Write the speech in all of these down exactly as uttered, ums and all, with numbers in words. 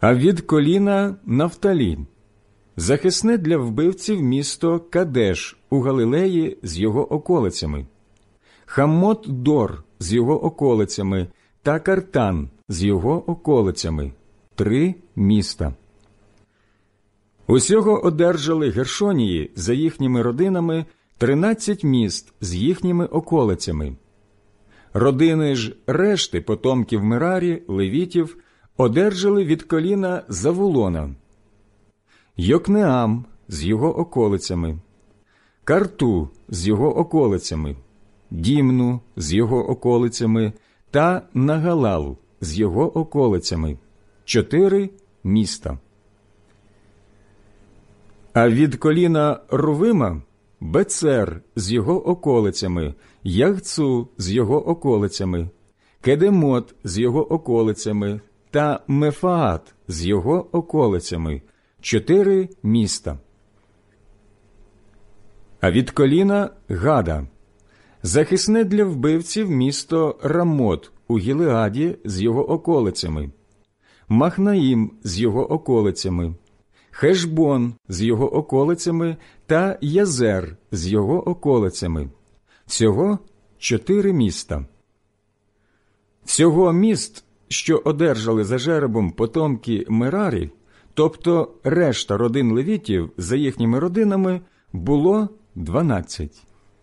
А від коліна Нафталі захисне для вбивців місто Кадеш у Галилеї з його околицями, Хаммот-Дор з його околицями та Картан з його околицями – три міста. Усього одержали Гершонії за їхніми родинами тринадцять міст з їхніми околицями. Родини ж решти потомків Мерарі, левітів, одержали від коліна Завулона: Йокнеам з його околицями, Карту з його околицями, Дімну з його околицями та Нагалал з його околицями – чотири міста. А від коліна Рувима – Бецер з його околицями, Ягцу з його околицями, Кедемот з його околицями та Мефаат з його околицями – чотири міста. А від коліна Гада захисне для вбивців місто Рамот у Гілеаді з його околицями, Махнаїм з його околицями, Хешбон з його околицями та Язер з його околицями. Всього чотири міста. Всього міст, що одержали за жеребом потомки Мерарі, тобто решта родин левітів за їхніми родинами, було дванадцять.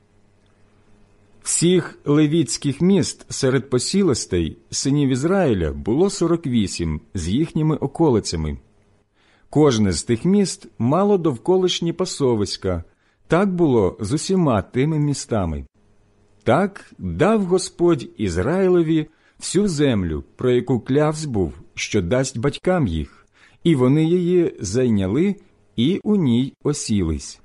Всіх левітських міст серед посілостей синів Ізраїля було сорок вісім з їхніми околицями. Кожне з тих міст мало довколишні пасовиська. Так було з усіма тими містами. Так дав Господь Ізраїлеві всю землю, про яку клявсь був, що дасть батькам їх, і вони її зайняли і у ній осілись.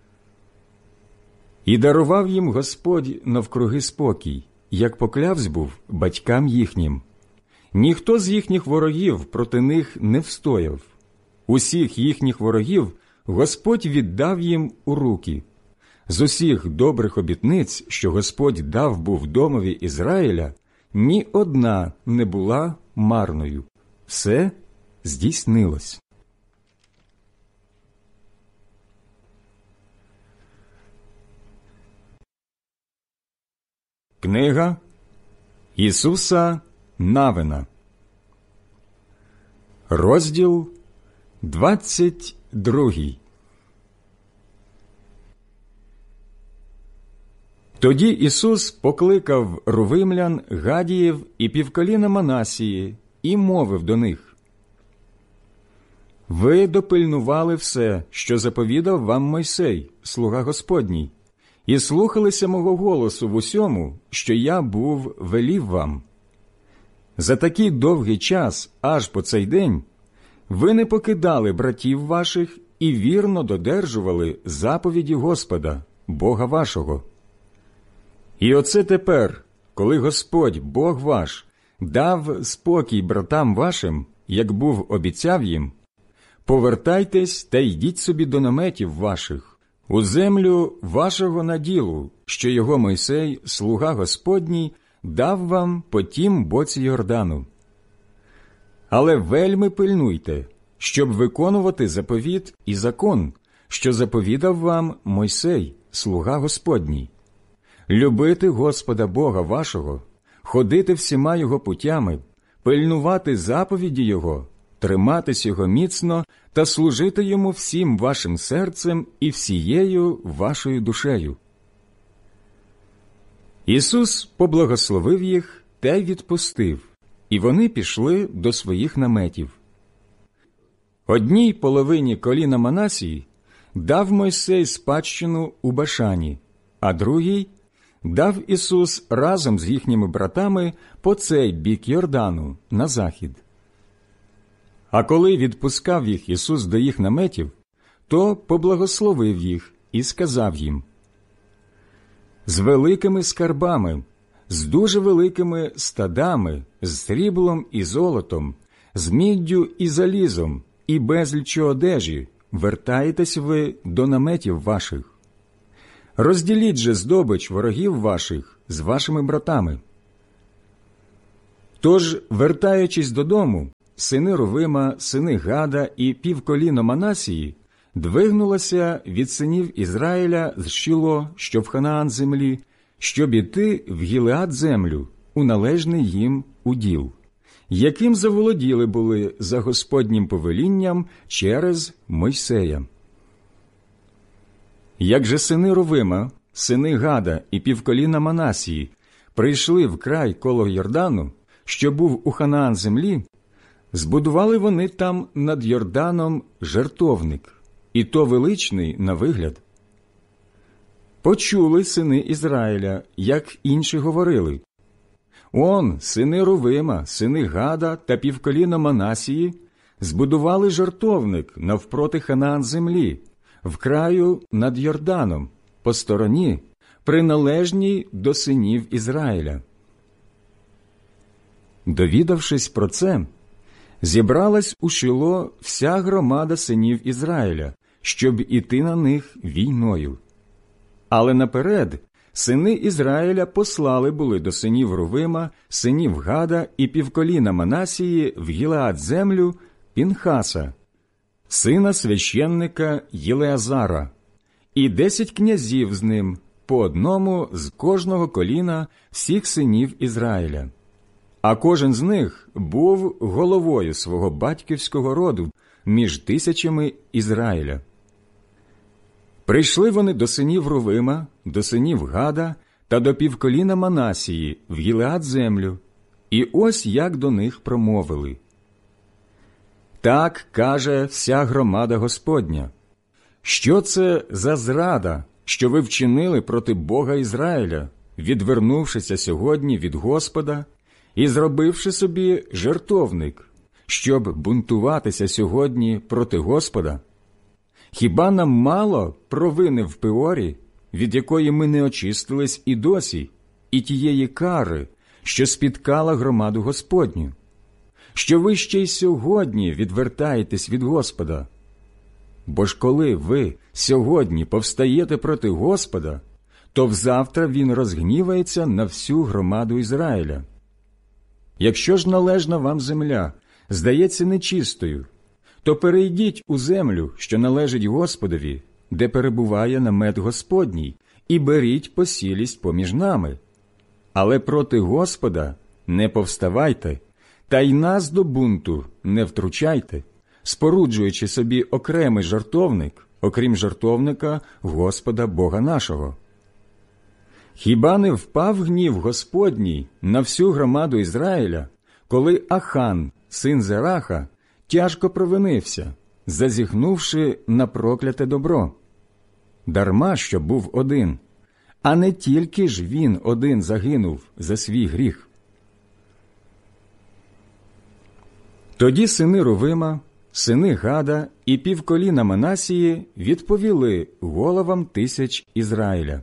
І дарував їм Господь навкруги спокій, як поклявсь був батькам їхнім. Ніхто з їхніх ворогів проти них не встояв. Усіх їхніх ворогів Господь віддав їм у руки. З усіх добрих обітниць, що Господь дав був домові Ізраїля, ні одна не була марною. Все здійснилось. Книга Ісуса Навина, розділ двадцять другий. Тоді Ісус покликав рувимлян, Гадіїв і півколіна Манасії і мовив до них: «Ви допильнували все, що заповідав вам Мойсей, слуга Господній, і слухалися мого голосу в усьому, що я був велів вам. За такий довгий час, аж по цей день, ви не покидали братів ваших і вірно додержували заповіді Господа, Бога вашого. І оце тепер, коли Господь, Бог ваш, дав спокій братам вашим, як був обіцяв їм, повертайтесь та йдіть собі до наметів ваших, у землю вашого наділу, що його Мойсей, слуга Господній, дав вам по тім боці Йордану. Але вельми пильнуйте, щоб виконувати заповіт і закон, що заповідав вам Мойсей, слуга Господній. Любити Господа Бога вашого, ходити всіма Його путями, пильнувати заповіді Його, триматись Його міцно та служити Йому всім вашим серцем і всією вашою душею». Ісус поблагословив їх та й відпустив, і вони пішли до своїх наметів. Одній половині коліна Манасії дав Мойсей спадщину у Башані, а другій дав Ісус разом з їхніми братами по цей бік Йордану на захід. А коли відпускав їх Ісус до їх наметів, то поблагословив їх і сказав їм: «З великими скарбами, з дуже великими стадами, з сріблом і золотом, з міддю і залізом, і безліччю одежі вертаєтесь ви до наметів ваших. Розділіть же здобич ворогів ваших з вашими братами. Тож, вертаючись додому, сини Рувима, сини Гада і півколіно Манасії двигнулося від синів Ізраїля з Шіло, що в Ханаан землі, щоб іти в Гілеад землю, у належний їм уділ, яким заволоділи були за Господнім повелінням через Мойсея. Як же сини Рувима, сини Гада і півколіна Манасії прийшли в край коло Йордану, що був у Ханаан землі, збудували вони там над Йорданом жертовник, і то величний на вигляд. Почули сини Ізраїля, як інші говорили: «Он, сини Рувима, сини Гада та півколіна Манасії збудували жертовник навпроти Ханаан землі, в краю над Йорданом, по стороні, приналежній до синів Ізраїля». Довідавшись про це, зібралась у Шило вся громада синів Ізраїля, щоб іти на них війною. Але наперед сини Ізраїля послали були до синів Рувима, синів Гада і півколіна Манасії в Гілеад землю Пінхаса, сина священника Єлеазара, і десять князів з ним, по одному з кожного коліна всіх синів Ізраїля. А кожен з них був головою свого батьківського роду між тисячами Ізраїля. Прийшли вони до синів Рувима, до синів Гада та до півколіна Манасії в Гілеад землю, і ось як до них промовили: «Так каже вся громада Господня: що це за зрада, що ви вчинили проти Бога Ізраїля, відвернувшися сьогодні від Господа і зробивши собі жертовник, щоб бунтуватися сьогодні проти Господа? Хіба нам мало провини в Пеорі, від якої ми не очистились і досі, і тієї кари, що спіткала громаду Господню? Що ви ще й сьогодні відвертаєтесь від Господа? Бо ж коли ви сьогодні повстаєте проти Господа, то взавтра Він розгнівається на всю громаду Ізраїля. Якщо ж належна вам земля здається нечистою, то перейдіть у землю, що належить Господові, де перебуває намет Господній, і беріть посілість поміж нами. Але проти Господа не повставайте, та й нас до бунту не втручайте, споруджуючи собі окремий жертовник, окрім жертовника Господа Бога нашого. Хіба не впав гнів Господній на всю громаду Ізраїля, коли Ахан, син Зераха, тяжко провинився, зазіхнувши на прокляте добро? Дарма, що був один, а не тільки ж він один загинув за свій гріх. Тоді сини Рувима, сини Гада і півколіна Манасії відповіли головам тисяч Ізраїля: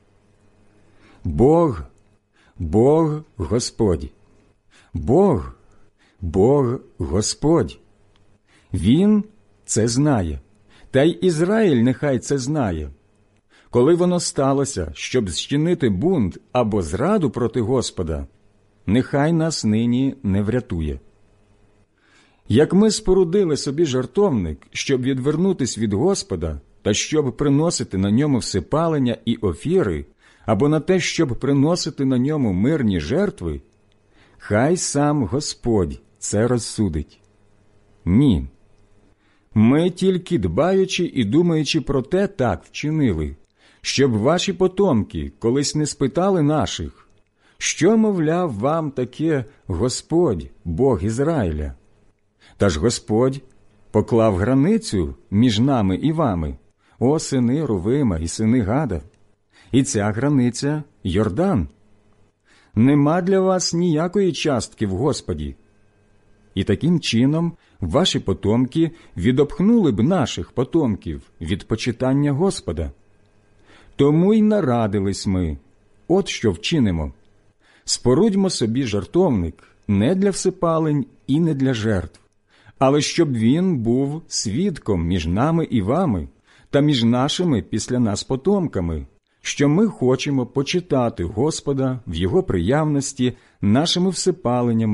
Бог, Бог Господь, Бог, Бог Господь. Він це знає, та й Ізраїль нехай це знає. Коли воно сталося, щоб зчинити бунт або зраду проти Господа, нехай нас нині не врятує. Як ми спорудили собі жертовник, щоб відвернутись від Господа, та щоб приносити на ньому всепалення і офіри, або на те, щоб приносити на ньому мирні жертви, хай сам Господь це розсудить. Ні. Ми тільки дбаючи і думаючи про те так вчинили, щоб ваші потомки колись не спитали наших, що, мовляв, вам таке Господь, Бог Ізраїля? Та ж Господь поклав границю між нами і вами, о сини Рувима і сини Гада, і ця границя – Йордан. Нема для вас ніякої частки в Господі. І таким чином ваші потомки відопхнули б наших потомків від почитання Господа. Тому й нарадились ми, от що вчинимо. Спорудьмо собі жертовник не для всепалень і не для жертв, але щоб він був свідком між нами і вами та між нашими після нас потомками, що ми хочемо почитати Господа в Його приявності нашими всепаленнями,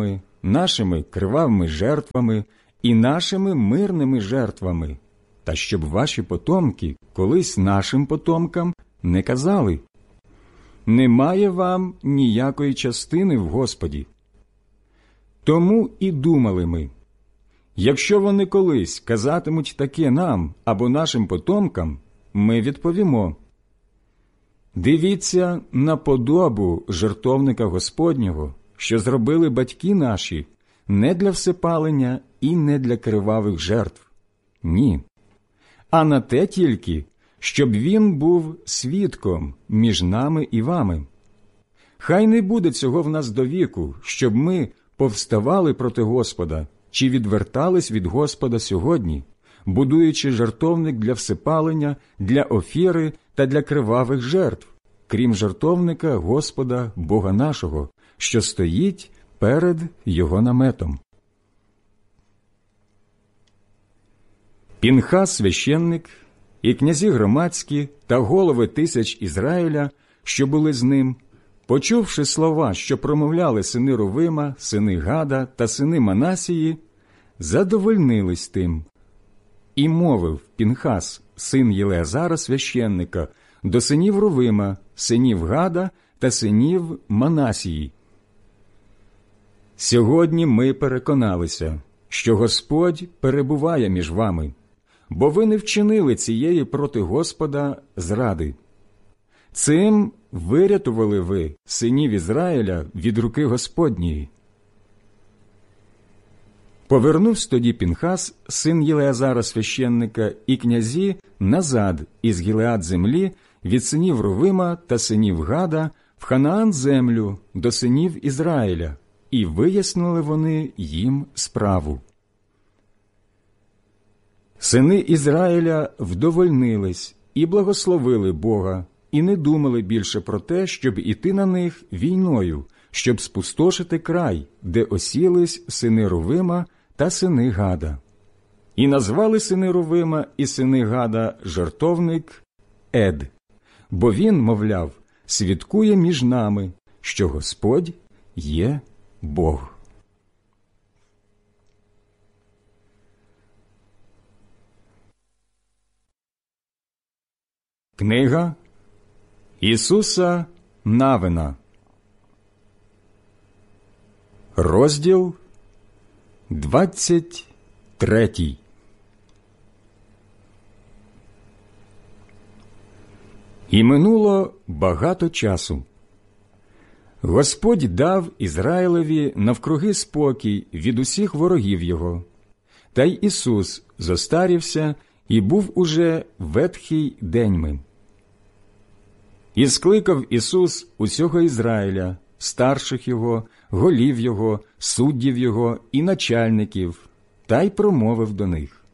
нашими кривавими жертвами і нашими мирними жертвами, та щоб ваші потомки колись нашим потомкам не казали: немає вам ніякої частини в Господі. Тому і думали ми: якщо вони колись казатимуть таке нам або нашим потомкам, ми відповімо: дивіться на подобу жертовника Господнього, що зробили батьки наші, не для всепалення і не для кривавих жертв. Ні. А на те тільки, щоб він був свідком між нами і вами. Хай не буде цього в нас до віку, щоб ми повставали проти Господа чи відвертались від Господа сьогодні, будуючи жертовник для всепалення, для офіри та для кривавих жертв, крім жертовника Господа Бога нашого, що стоїть перед його наметом. Пінхас священник і князі громадські та голови тисяч Ізраїля, що були з ним, почувши слова, що промовляли сини Рувима, сини Гада та сини Манасії, задовольнились тим. І мовив Пінхас, син Єлеазара священника, до синів Рувима, синів Гада та синів Манасії: сьогодні ми переконалися, що Господь перебуває між вами, бо ви не вчинили цієї проти Господа зради. Цим вирятували ви синів Ізраїля від руки Господньої. Повернувся тоді Пінхас, син Єлеазара священника, і князі назад із Гілеад землі від синів Рувима та синів Гада в Ханаан землю до синів Ізраїля, і вияснили вони їм справу. Сини Ізраїля вдовольнились і благословили Бога, і не думали більше про те, щоб іти на них війною, щоб спустошити край, де осілись сини Рувима та сини Гада. І назвали сини Рувима і сини Гада жертовник Ед, бо він, мовляв, свідкує між нами, що Господь є Бог. Книга Ісуса Навина, розділ двадцять третій. І минуло багато часу. Господь дав Ізраїлеві навкруги спокій від усіх ворогів його. Та й Ісус зостарівся і був уже ветхий деньми. І скликав Ісус усього Ізраїля, старших його, голів його, суддів його і начальників, та й промовив до них: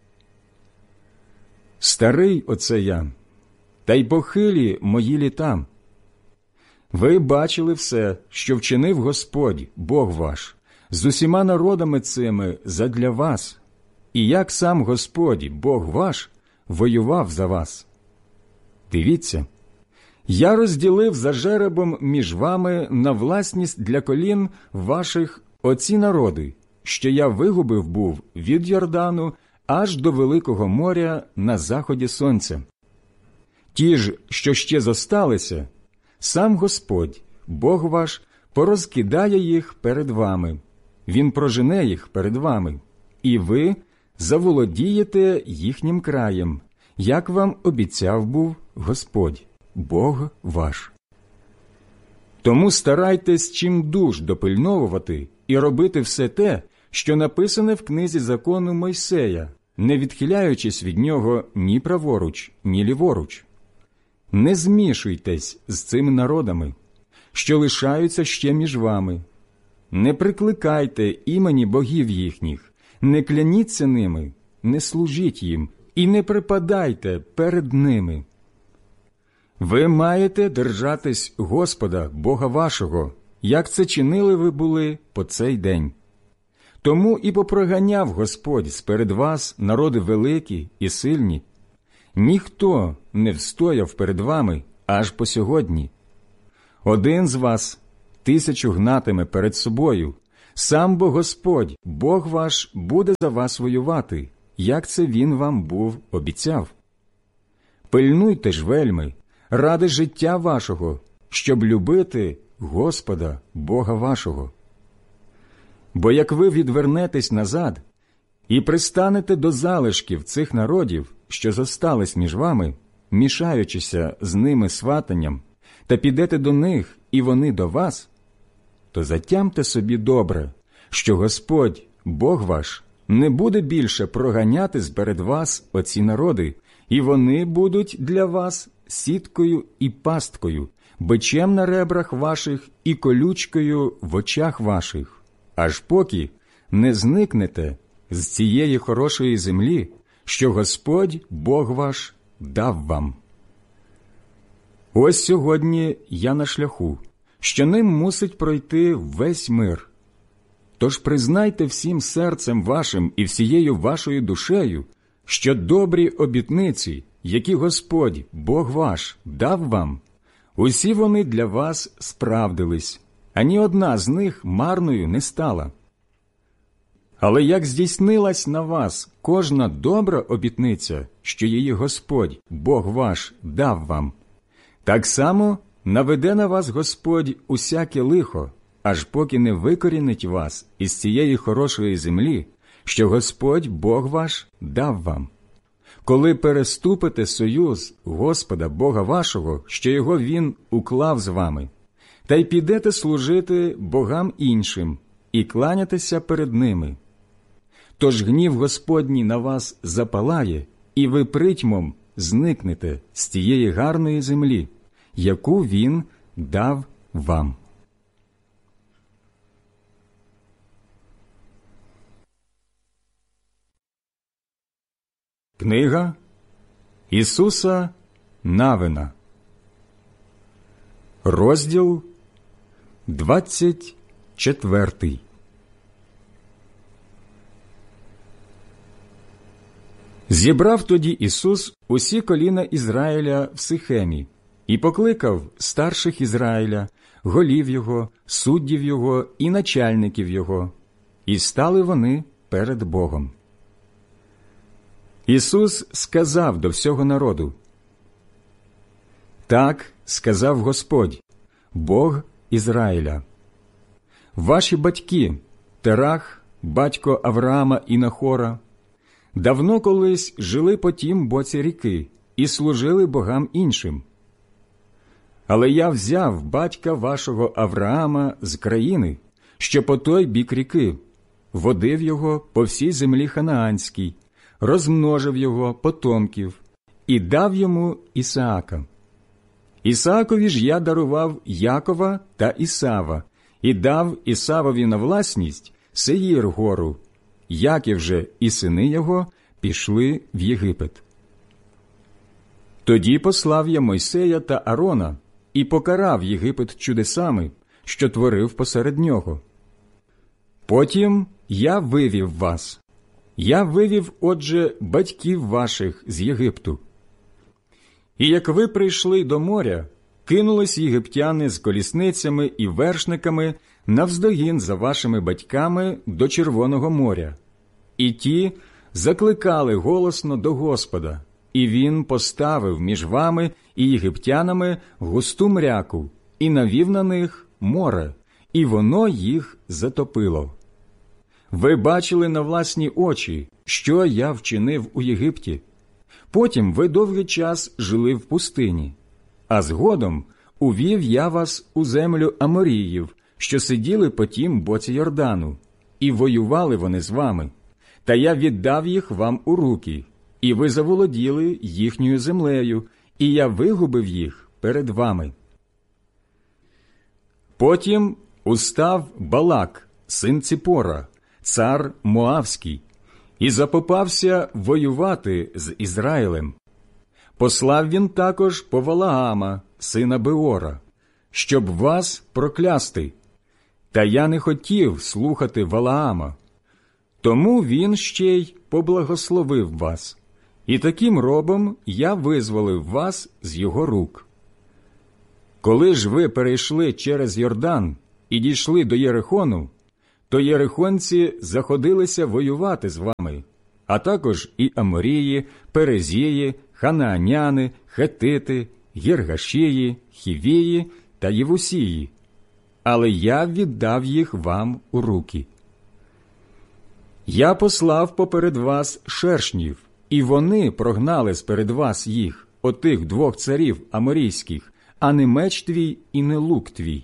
«Старий оце я, та й похилі мої літа. Ви бачили все, що вчинив Господь, Бог ваш, з усіма народами цими задля вас, і як сам Господь, Бог ваш, воював за вас. Дивіться, я розділив за жеребом між вами на власність для колін ваших оці народи, що я вигубив був від Йордану аж до Великого моря на заході сонця. Ті ж, що ще зосталися, сам Господь, Бог ваш, порозкидає їх перед вами, Він прожене їх перед вами, і ви заволодієте їхнім краєм, як вам обіцяв був Господь, Бог ваш. Тому старайтесь чимдуж допильновувати і робити все те, що написане в книзі закону Мойсея, не відхиляючись від нього ні праворуч, ні ліворуч. Не змішуйтесь з цими народами, що лишаються ще між вами. Не прикликайте імені богів їхніх, не кляніться ними, не служіть їм і не припадайте перед ними. Ви маєте держатись Господа, Бога вашого, як це чинили ви були по цей день. Тому і попроганяв Господь сперед вас народи великі і сильні. Ніхто не встояв перед вами аж по сьогодні. Один з вас тисячу гнатиме перед собою, Сам бо Господь, Бог ваш, буде за вас воювати, як це Він вам був обіцяв. Пильнуйте ж вельми ради життя вашого, щоб любити Господа, Бога вашого. Бо як ви відвернетесь назад і пристанете до залишків цих народів, що зостались між вами, мішаючися з ними сватанням, та підете до них, і вони до вас, то затямте собі добре, що Господь, Бог ваш, не буде більше проганяти зперед вас оці народи, і вони будуть для вас сіткою і пасткою, бичем на ребрах ваших і колючкою в очах ваших, аж поки не зникнете з цієї хорошої землі, що Господь, Бог ваш, дав вам. Ось сьогодні я на шляху, що ним мусить пройти весь мир. Тож признайте всім серцем вашим і всією вашою душею, що добрі обітниці, які Господь, Бог ваш, дав вам, усі вони для вас справдились, ані одна з них марною не стала. Але як здійснилась на вас кожна добра обітниця, що її Господь, Бог ваш, дав вам, так само наведе на вас Господь усяке лихо, аж поки не викорінить вас із цієї хорошої землі, що Господь, Бог ваш, дав вам. Коли переступите союз Господа, Бога вашого, що його Він уклав з вами, та й підете служити богам іншим і кланятися перед ними, тож гнів Господній на вас запалає, і ви притьмом зникнете з тієї гарної землі, яку Він дав вам. Книга Ісуса Навина, розділ двадцять четвертий. Зібрав тоді Ісус усі коліна Ізраїля в Сихемі і покликав старших Ізраїля, голів його, суддів його і начальників його, і стали вони перед Богом. Ісус сказав до всього народу: «Так сказав Господь, Бог Ізраїля. Ваші батьки, Терах, батько Авраама і Нахора, давно колись жили по тім боці ріки і служили богам іншим. Але я взяв батька вашого Авраама з країни, що по той бік ріки, водив його по всій землі ханаанській, розмножив його потомків і дав йому Ісаака. Ісаакові ж я дарував Якова та Ісава, і дав Ісавові на власність Сеїр гору. Яків же і сини його пішли в Єгипет. Тоді послав я Мойсея та Арона і покарав Єгипет чудесами, що творив посеред нього. Потім я вивів вас. Я вивів, отже, батьків ваших з Єгипту. І як ви прийшли до моря, кинулись єгиптяни з колісницями і вершниками навздогін за вашими батьками до Червоного моря. І ті закликали голосно до Господа, і Він поставив між вами і єгиптянами густу мряку, і навів на них море, і воно їх затопило. Ви бачили на власні очі, що я вчинив у Єгипті. Потім ви довгий час жили в пустині, а згодом увів я вас у землю Аморіїв, що сиділи по тім боці Йордану, і воювали вони з вами. Та я віддав їх вам у руки, і ви заволоділи їхньою землею, і я вигубив їх перед вами. Потім устав Балак, син Ципора, цар Моавський, і запопався воювати з Ізраїлем. Послав він також по Валаама, сина Беора, щоб вас проклясти. Та я не хотів слухати Валаама. Тому він ще й поблагословив вас, і таким робом я визволив вас з його рук. Коли ж ви перейшли через Йордан і дійшли до Єрихону, то єрихонці заходилися воювати з вами, а також і Аморії, Перезії, Ханааняни, Хетити, Гіргашії, Хівії та Євусії, але я віддав їх вам у руки. Я послав поперед вас шершнів, і вони прогнали сперед вас їх, отих двох царів аморійських, а не меч твій і не лук твій.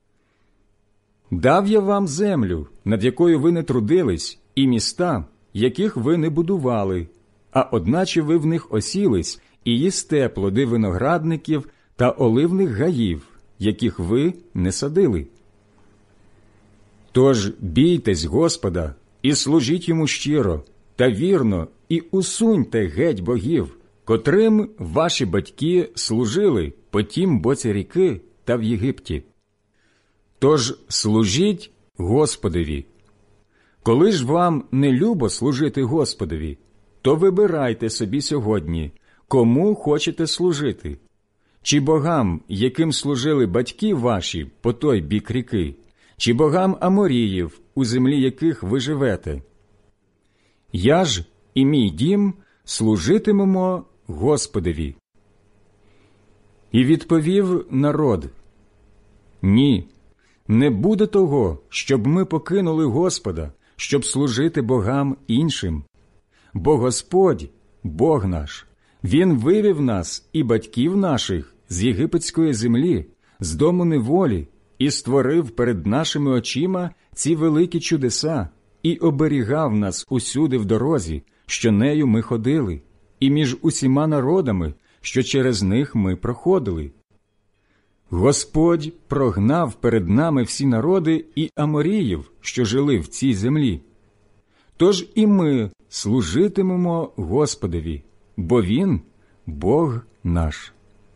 Дав я вам землю, над якою ви не трудились, і міста, яких ви не будували, а одначе ви в них осілись і їсте плоди виноградників та оливних гаїв, яких ви не садили. Тож бійтесь Господа і служіть йому щиро та вірно, і усуньте геть богів, котрим ваші батьки служили по тім боці ріки та в Єгипті. Тож служіть Господові. Коли ж вам не любо служити Господові, то вибирайте собі сьогодні, кому хочете служити. Чи богам, яким служили батьки ваші по той бік ріки, чи богам Аморіїв, у землі яких ви живете. Я ж і мій дім служитимемо Господові. І відповів народ: Ні, не буде того, щоб ми покинули Господа, щоб служити богам іншим. Бо Господь, Бог наш, Він вивів нас і батьків наших з єгипетської землі, з дому неволі, і створив перед нашими очима ці великі чудеса, і оберігав нас усюди в дорозі, що нею ми ходили, і між усіма народами, що через них ми проходили. Господь прогнав перед нами всі народи і аморіїв, що жили в цій землі. Тож і ми служитимемо Господові, бо Він – Бог наш.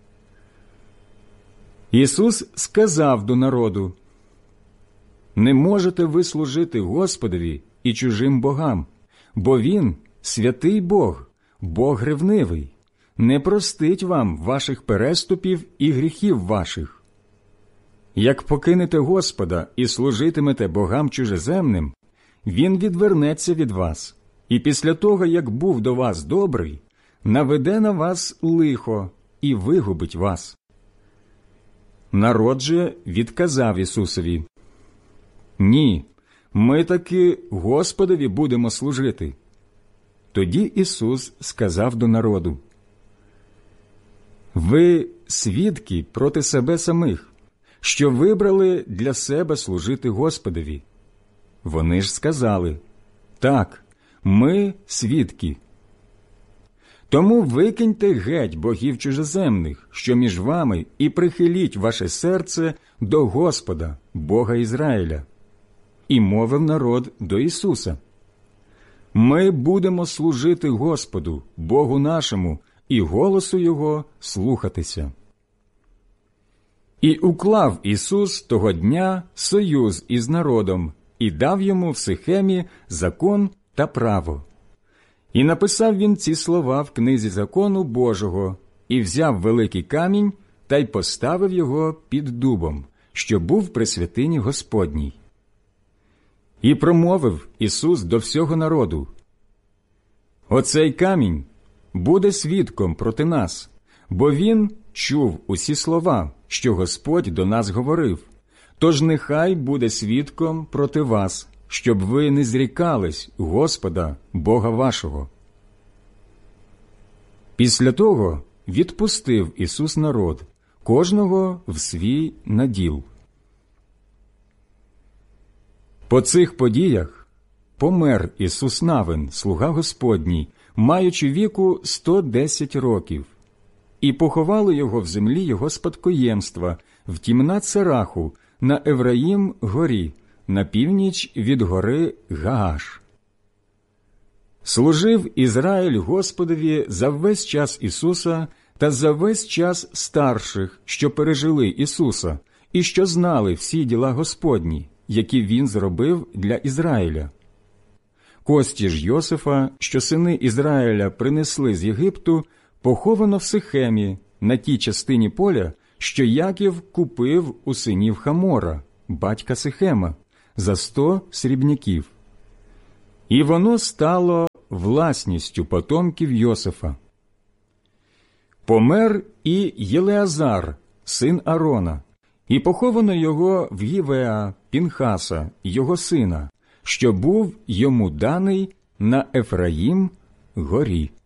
Ісус сказав до народу: «Не можете ви служити Господові і чужим богам, бо Він – святий Бог, Бог ревнивий, не простить вам ваших переступів і гріхів ваших. Як покинете Господа і служитимете богам чужеземним, Він відвернеться від вас, і після того, як був до вас добрий, наведе на вас лихо і вигубить вас». Народ же відказав Ісусові: «Ні, ми таки Господові будемо служити». Тоді Ісус сказав до народу: «Ви свідки проти себе самих, що вибрали для себе служити Господові». Вони ж сказали: «Так, ми свідки». Тому викиньте геть богів чужеземних, що між вами, і прихиліть ваше серце до Господа, Бога Ізраїля. І мовив народ до Ісуса: «Ми будемо служити Господу, Богу нашому, і голосу Його слухатися». І уклав Ісус того дня союз із народом, і дав йому в Сихемі закон та право. І написав він ці слова в книзі закону Божого, і взяв великий камінь та й поставив його під дубом, що був при святині Господній. І промовив Ісус до всього народу: «Оцей камінь буде свідком проти нас, бо він чув усі слова, що Господь до нас говорив. Тож нехай буде свідком проти вас, щоб ви не зрікались Господа, Бога вашого». Після того відпустив Ісус народ, кожного в свій наділ. По цих подіях помер Ісус Навин, слуга Господній, маючи віку сто десять років, і поховали його в землі його спадкоємства, в Тімнат Сераху, на Евраїм горі, на північ від гори Гааш. Служив Ізраїль Господові за весь час Ісуса та за весь час старших, що пережили Ісуса, і що знали всі діла Господні, які Він зробив для Ізраїля. Кості ж Йосифа, що сини Ізраїля принесли з Єгипту, поховано в Сихемі, на тій частині поля, що Яків купив у синів Хамора, батька Сихема, за сто срібняків. І воно стало власністю потомків Йосифа. Помер і Єлеазар, син Аарона, і поховано його в Гівеа Пінхаса, його сина, що був йому даний на Ефраїм горі.